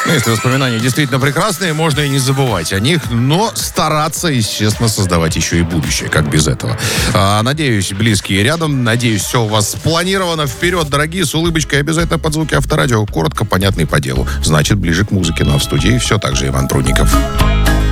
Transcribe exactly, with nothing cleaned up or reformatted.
Ну, если воспоминания действительно прекрасные, можно и не забывать о них, но стараться, естественно, создавать еще и будущее, как без этого. А, надеюсь, близкие рядом, надеюсь, все у вас спланировано. Вперед, дорогие, с улыбочкой, обязательно под звуки Авторадио. Коротко, понятно и по делу. Значит, ближе к музыке. Ну а в студии все так же Иван Прудников.